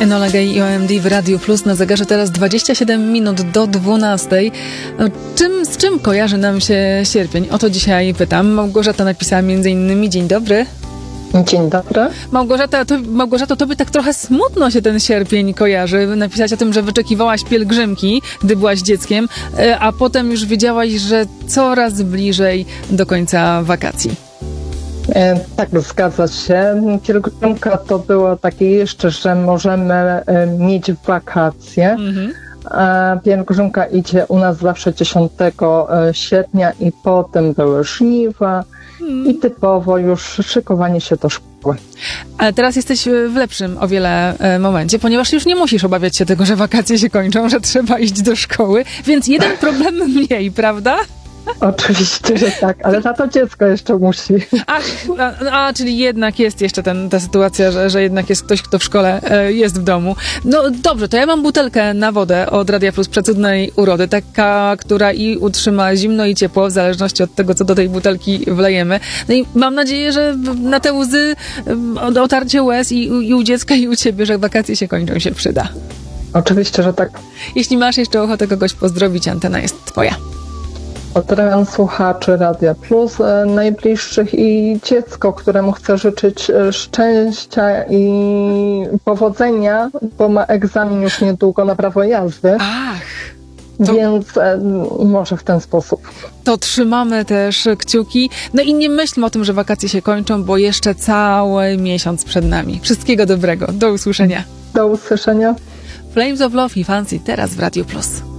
Enola Gay i OMD w Radiu Plus. Na zegarze teraz 27 minut do 12. Z czym kojarzy nam się sierpień? O to dzisiaj pytam. Małgorzata napisała m.in. Dzień dobry. Dzień dobry. Małgorzato, tobie tak trochę smutno się ten sierpień kojarzy. Napisałaś o tym, że wyczekiwałaś pielgrzymki, gdy byłaś dzieckiem, a potem już wiedziałaś, że coraz bliżej do końca wakacji. Tak, zgadza się. Pielgrzymka to było takie jeszcze, że możemy mieć wakacje. Pielgrzymka idzie u nas zawsze 10 sierpnia i potem były żniwa i typowo już szykowanie się do szkoły. Ale teraz jesteś w lepszym o wiele momencie, ponieważ już nie musisz obawiać się tego, że wakacje się kończą, że trzeba iść do szkoły, więc jeden problem mniej, prawda? Oczywiście, że tak, ale za to dziecko jeszcze musi. Czyli jednak jest jeszcze ta sytuacja, że jednak jest ktoś, kto w szkole jest w domu. No dobrze, to ja mam butelkę na wodę od Radia Plus Przecudnej Urody, taka, która i utrzyma zimno i ciepło, w zależności od tego, co do tej butelki wlejemy. No i mam nadzieję, że na te łzy, otarcie łez i u dziecka, i u ciebie, że wakacje się kończą, się przyda. Oczywiście, że tak. Jeśli masz jeszcze ochotę kogoś pozdrowić, antena jest twoja. Pozdrawiam słuchaczy Radia Plus, najbliższych i dziecko, któremu chcę życzyć szczęścia i powodzenia, bo ma egzamin już niedługo na prawo jazdy. Więc może w ten sposób. To trzymamy też kciuki. No i nie myślmy o tym, że wakacje się kończą, bo jeszcze cały miesiąc przed nami. Wszystkiego dobrego. Do usłyszenia. Do usłyszenia. Flames of Love i Fancy teraz w Radiu Plus.